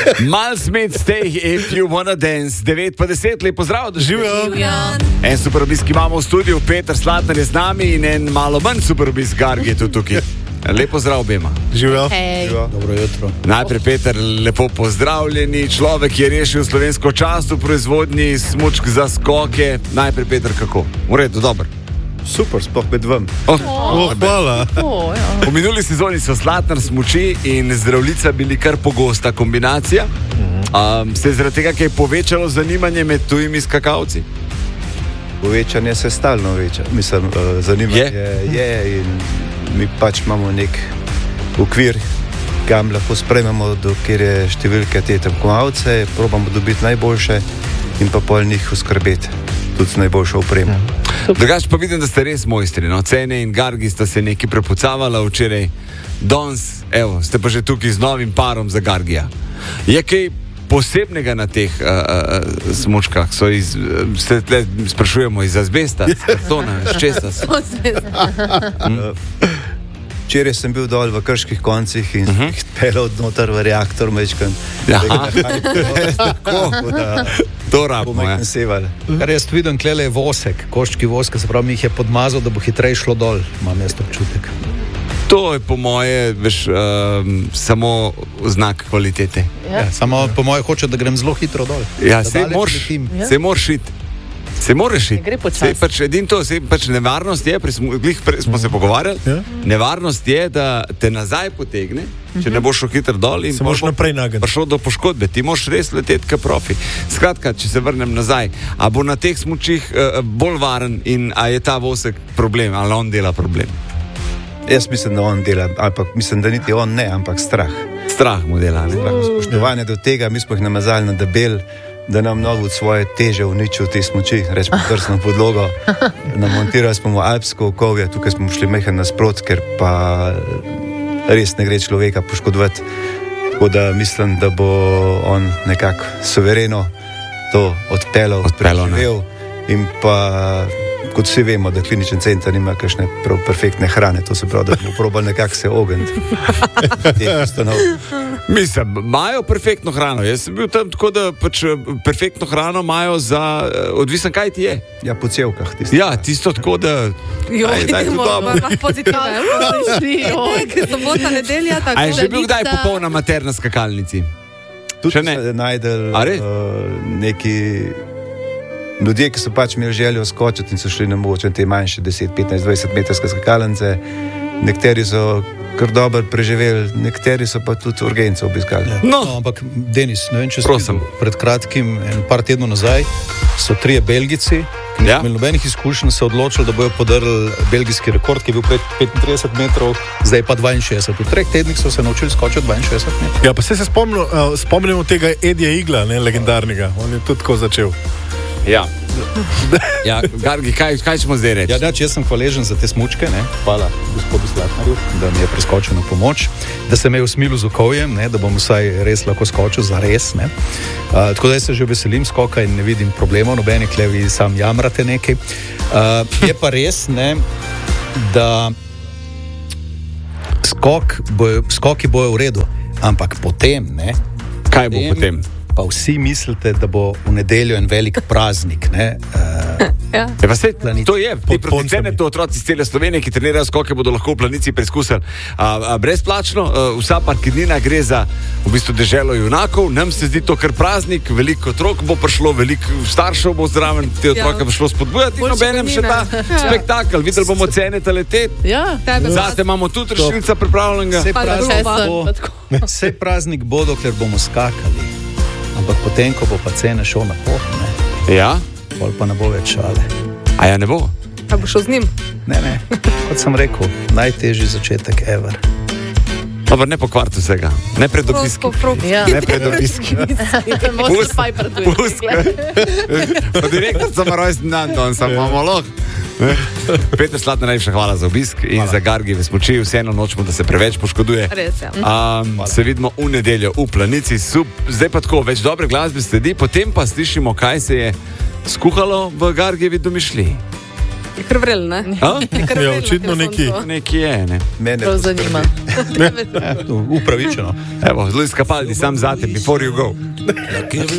Mal smet stay if you wanna dance. 9:10, lep pozdrav, Živijo. En super obisk imamo v studiu, Peter Slatnar je z nami in en malo manj super obisk Gargi je tudi tukaj. Lep pozdrav obema. Živijo. Dobro jutro. Najprej Peter, lepo pozdravljeni. Človek je rešil slovensko čast v proizvodnji smučk za skoke. Najprej Peter, kako? V redu, dobro. Super, sploh med vam. Hvala. V minuli sezoni so Slatnar smuči in zdravljica bili kar pogosta kombinacija. Ste zaradi tega, kaj je povečalo zanimanje med tujimi skakalci? Povečanje se stalno veča. Mislim, zanimanje je in mi pač imamo nek okvir, kam lahko sprememo, dokjer je številke te tekmovalce, probamo dobiti najboljše in pa pol njih oskrbeti tudi z najboljšo opremo. Drugače pa vidim, da ste res mojstri, no? Cene in Gargi sta se nekaj prepucavala včeraj. Danes, evo, ste pa že tukaj z novim parom za Gargija. Je kaj posebnega na teh smučkah? Se tle sprašujemo iz azbesta, iz kartona, iz česa so? Včeraj sem bil dol v Krških koncih in jih pelal noter v reaktor mečkan. To rabimo, ja. Kar jaz vidim, klele je vosek, koščki voska, se pravi, mi jih je podmazal, da bo hitreje šlo dol, imam jaz občutek. To je po moje, veš, samo znak kvalitete. Ja, samo po moje hoče, da grem zelo hitro dol. Ja, se moraš iti. Se moraš iti. Pač nevarnost je, smo se pogovarjali, nevarnost je, da te nazaj potegne, če ne boš šel hitro dol in boš prišel do poškodbe. Ti moraš res leteti kot profi. Skratka, če se vrnem nazaj, a bo na teh smučih bolj varen in a je ta vosek problem, ali on dela problem? Jaz mislim, da on dela, ampak mislim, da niti on ne, ampak strah. Strah mu dela, ne? Spoštovanje do tega, mi smo jih namazali na debel, da nam novo od svoje teže uničil te smuči, rečemo drsno podlogo. Namontirali smo mu alpsko okovje, tukaj smo šli mehen nasprot, ker pa res ne gre človeka poškodovati. Tako da mislim, da bo on nekako suvereno to odpeljal, preživel in pa kot vsi vemo, da kliničen center nima kakšne prav perfektne hrane, to se pravi, da bomo probali nekako se ogniti. Mislim, imajo perfektno hrano. Jaz sem bil tam tako, da pač perfektno hrano imajo za odvisen, kaj ti je. Ja, po cevkah. Ja, tisto tako, da... Daj tu dobro. Sobota, nedelja, tako. A je že bil kdaj popolna mater na skakalnici? Tudi se najdel neki... Ljudje, ki so pač imeli željo skočiti in so šli na mogoče te manjše 10, 15, 20 metrske skakalnice, nekateri so kar dobro preživeli, nekateri so pa tudi urgenco obiskali. No, ampak Denis, ne vem, če sem pred kratkim, par tednov nazaj, so 3 Belgici, ki niso imeli nobenih izkušenj, se odločili, da bojo podarili belgijski rekord, ki je bil pred 35 metrov, zdaj pa 62. V 3 tednih so se naučili skočiti 62 metrov. Ja, pa se spomnimo tega Edija Igla, ne, legendarnega. On je tudi tako začel. Ja. Ja, Gargi, kaj smo zdaj reči? Ja, jaz sem hvaležen za te smučke, ne? Hvala gospodu Slatnarju, da mi je preskočil na pomoč, da se me je usmilil z okovjem, ne? Da bom vsaj res lahko skočil za res, ne? Tako da jaz se že veselim skoka in ne vidim problemov, nobeni klevi sam jamrate nekaj. Je pa res, ne, da skoki bojo v redu, ampak potem, ne? Kaj bo potem? Pa vsi mislite, da bo v nedeljo en velik praznik, ne? Ja, pa se, to je, ti producene to otroci iz cele Slovenije, ki trenirajo skoke, bodo lahko v planici preizkusili. Brezplačno, vsa parkirnina gre za v bistvu deželo junakov, nam se zdi to kar praznik, veliko otrok bo prišlo, veliko staršev bo zraven, te otroke bo šlo spodbujati in obenem še ta spektakel, videli bomo cene taletet, zate imamo tudi rešilca pripravljenega. Vse praznik bo, dokler bomo skakali. Ampak potem, ko bo pa cene šel na pot, ne? Ja? Pol pa ne bo več šale. A ja ne bo? A bo šel z njim? Ne. Kot sem rekel, najtežji začetek ever. Dobar, ne pokvarti vsega. Ne pred obiski. Ne pred obiski. Pust. Pa direktor sem rojsten dan, on sem mamolog. Peter Slatnar, najlepša hvala za obisk in za Gargijeve smuči. Vseeno nočemo, da se preveč poškoduje. Res, ja. Se vidimo v nedeljo v Planici. Zdaj pa tako, več dobre glasbe sledi, potem pa slišimo, kaj se je skuhalo v Gargijevi domišljiji. Je krvrel, ne? Ja, očitno Neki je, ne. Mene Prav zanima. Upravičeno. Evo, Luis Capaldi, sam zate, before you go.